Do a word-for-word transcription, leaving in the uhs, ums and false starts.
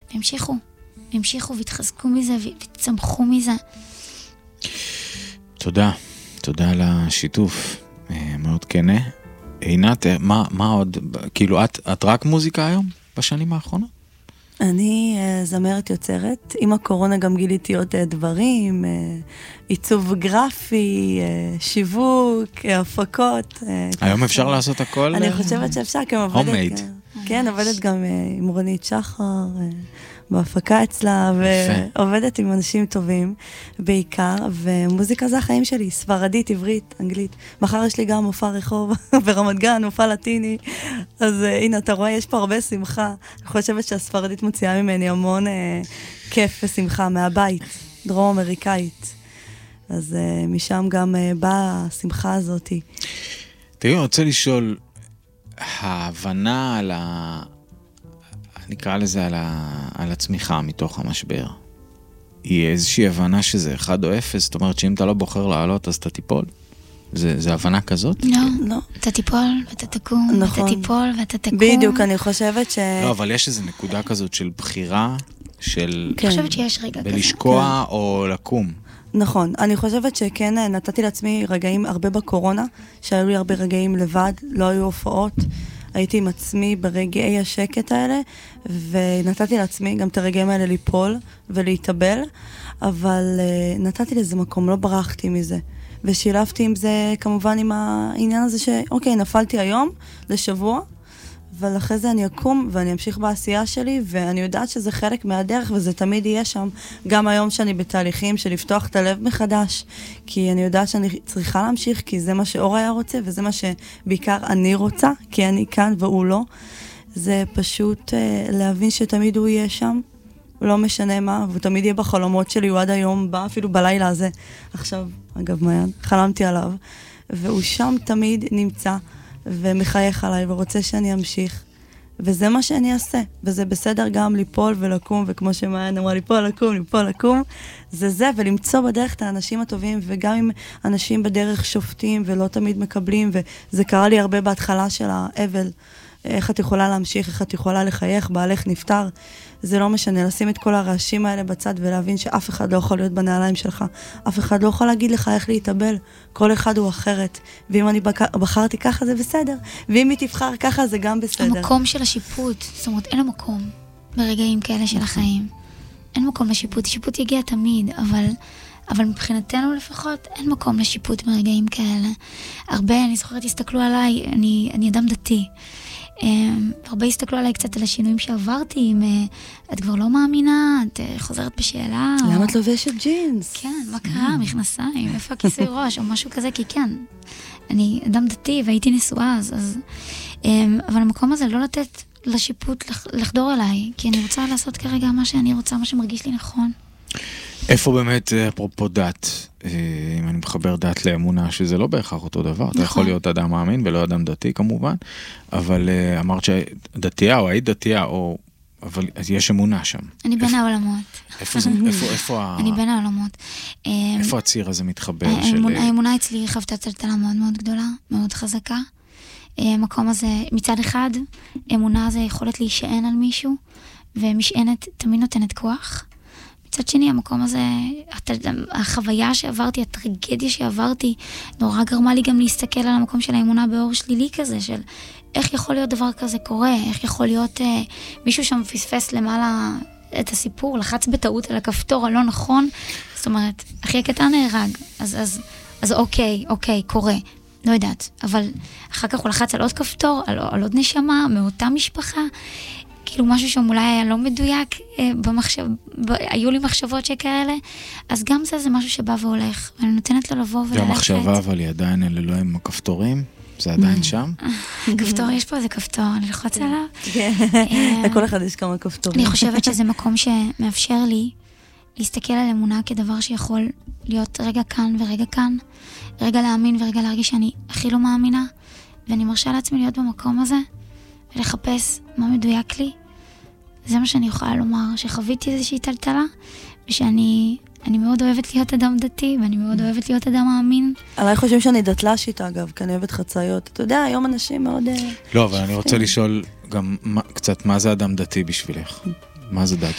והמשיכו, והמשיכו והתחזקו מזה וצמחו מזה. תודה, תודה על השיתוף, מאוד כנה. עינת, מה, מה עוד, כאילו את, את רק מוזיקה היום בשנים האחרונות? אני uh, זמרת יוצרת, עם הקורונה גם גיליתי עוד uh, דברים, uh, עיצוב גרפי, uh, שיווק, uh, הפקות. Uh, היום אפשר uh, לעשות הכל? אני חושבת שאפשר, כי עובדת, uh, כן, עובדת גם uh, עם רונית שחר, uh, בהפקה אצלה, ועובדת עם אנשים טובים בעיקר, ומוזיקה זה החיים שלי, ספרדית, עברית, אנגלית. מחר יש לי גם מופע רחוב ברמת גן, מופע לטיני, אז uh, הנה, אתה רואה, יש פה הרבה שמחה. אני חושבת שהספרדית מוציאה ממני המון uh, כיף ושמחה מהבית, דרום אמריקאית. אז uh, משם גם uh, באה השמחה הזאת. תראי, אני רוצה לשאול, ההבנה על ה... נקרא לזה על, ה... על הצמיחה מתוך המשבר. היא איזושהי הבנה שזה אחד או אפס, זאת אומרת שאם אתה לא בוחר לעלות אז אתה תיפול? זה, זה הבנה כזאת? לא, לא. אתה תיפול ואתה תקום, נכון. ואתה תיפול ואתה תקום. בדיוק, אני חושבת ש... לא, אבל יש איזו נקודה כזאת של בחירה, של... כן. אני חושבת שיש רגע כזה. בלשקוע כן. או לקום. נכון, אני חושבת שכן נתתי לעצמי רגעים הרבה בקורונה, שהיו לי הרבה רגעים לבד, לא היו הופעות. הייתי עם עצמי ברגעי השקט האלה, ונתתי לעצמי גם את הרגעים האלה ליפול ולהתאבל, אבל uh, נתתי לזה מקום, לא ברחתי מזה. ושילבתי עם זה, כמובן, עם העניין הזה שאוקיי, נפלתי היום לשבוע, אבל אחרי זה אני אקום ואני אמשיך בעשייה שלי, ואני יודעת שזה חלק מהדרך, וזה תמיד יהיה שם, גם היום שאני בתהליכים של לפתוח את הלב מחדש, כי אני יודעת שאני צריכה להמשיך, כי זה מה שאור היה רוצה, וזה מה שבעיקר אני רוצה, כי אני כאן והוא לא. זה פשוט uh, להבין שתמיד הוא יהיה שם, לא משנה מה, ותמיד יהיה בחלומות שלי, הוא עד היום בא, אפילו בלילה הזה. עכשיו, אגב, מעיין, חלמתי עליו, והוא שם תמיד נמצא, ומחייך עליי ורוצה שאני אמשיך, וזה מה שאני אעשה, וזה בסדר גם ליפול ולקום, וכמו שמעיין אמרה, ליפול, לקום, ליפול, לקום, זה זה, ולמצוא בדרך את האנשים הטובים, וגם אם אנשים בדרך שופטים ולא תמיד מקבלים, וזה קרה לי הרבה בהתחלה של האבל, איך את יכולה להמשיך, איך את יכולה לחייך, בעלך נפטר, זה לא משנה, לשים את כל הרעשים האלה בצד ולהבין שאף אחד לא יכול להיות בנעליים שלך, אף אחד לא יכול להגיד לך איך להתאבל, כל אחד הוא אחרת, ואם אני בחרתי ככה זה בסדר, ואם היא תבחר ככה זה גם בסדר. המקום של השיפוט, זאת אומרת, אין לו מקום ברגעים כאלה של החיים, אין מקום לשיפוט, שיפוט יגיע תמיד, אבל... אבל מבחינתנו לפחות אין מקום לשיפוט ברגעים כאלה. הרבה, אני זוכרת, הסתכלו עליי, אני, אני אדם דתי. הרבה הסתכלו עליי קצת על השינויים שעברתי, אם את כבר לא מאמינה, את חוזרת בשאלה. למה את לובשת ג'ינס? כן, מה קרה? מכנסיים, איפה הכיסוי ראש, או משהו כזה, כי כן, אני אדם דתי והייתי נשואה, אז, אז, אבל המקום הזה לא לתת לשיפוט לחדור אליי, כי אני רוצה לעשות כרגע מה שאני רוצה, מה שמרגיש לי נכון. איפה באמת, אפרופו דת, אם אני מחבר דת לאמונה, שזה לא בהכרח אותו דבר, נכון. אתה יכול להיות אדם מאמין ולא אדם דתי כמובן, אבל אמרת שדתייה או היית דתייה, או... אבל יש אמונה שם. אני בין העולמות. איפה זה, איפה, איפה ה... אני בין העולמות. איפה הציר הזה מתחבר? האמונה אצלי חוותה טלטלה מאוד מאוד גדולה, מאוד חזקה. המקום הזה, מצד אחד, אמונה זה יכולת להישען על מישהו, ומשענת תמיד נותנת כוח. מצד שני, המקום הזה, החוויה שעברתי, הטרגדיה שעברתי, נורא גרמה לי גם להסתכל על המקום של האמונה באור שלילי כזה, של איך יכול להיות דבר כזה קורה, איך יכול להיות אה, מישהו שם פספס למעלה את הסיפור, לחץ בטעות על הכפתור הלא נכון, זאת אומרת, אחי הקטן נהרג, אז, אז, אז אוקיי, אוקיי, קורה, לא יודעת, אבל אחר כך הוא לחץ על עוד כפתור, על, על עוד נשמה, מאותה משפחה, כאילו משהו שם אולי היה לא מדויק, אה, במחשב, ב, היו לי מחשבות שכאלה, אז גם זה זה משהו שבא והולך, ואני נותנת לו לבוא וללכת. והמחשבה, אבל היא עדיין אלה לא עם הכפתורים? זה עדיין שם? כפתור, יש פה איזה כפתור, אני לוחץ עליו. לכל אחד יש כמה כפתורים. אני חושבת שזה מקום שמאפשר לי להסתכל על אמונה כדבר שיכול להיות רגע כאן ורגע כאן, רגע להאמין ורגע להרגיש שאני הכי לא מאמינה, ואני מרשה לעצמי להיות במקום הזה, ולחפש מה מדויק לי. זה מה שאני יכולה לומר, שחוויתי איזושהי טלטלה, ושאני אני מאוד אוהבת להיות אדם דתי, ואני מאוד אוהבת להיות אדם מאמין. עליי חושבים שאני דתל"שית, אגב, כי אני אוהבת חצאיות. אתה יודע, היום אנשים מאוד... לא, אבל אני רוצה לשאול גם קצת, מה זה אדם דתי בשבילך? מה זה דת?